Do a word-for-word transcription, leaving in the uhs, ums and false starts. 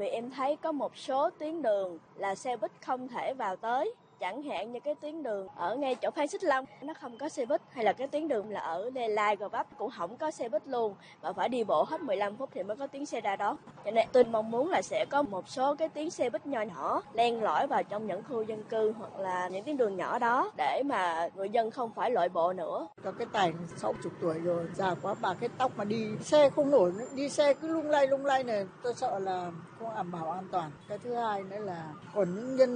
Vì em thấy có một số tuyến đường là xe buýt không thể vào tới. Chẳng hạn như cái tuyến đường ở ngay chỗ Phan Xích Long, nó không có xe buýt, hay là cái tuyến đường là ở Lê Lai, Gò Vấp cũng không có xe buýt luôn, và phải đi bộ hết mười lăm phút thì mới có tuyến xe ra đó. Cho nên tôi mong muốn là sẽ có một số cái tuyến xe buýt nhỏ nhỏ len lỏi vào trong những khu dân cư hoặc là những tuyến đường nhỏ đó để mà người dân không phải lội bộ nữa. Có cái Tài sáu mươi tuổi rồi, già quá, bà cái tóc mà đi xe không nổi, đi xe cứ lung lay lung lay này, tôi sợ là không đảm bảo an toàn. Cái thứ hai nữa là còn những nhân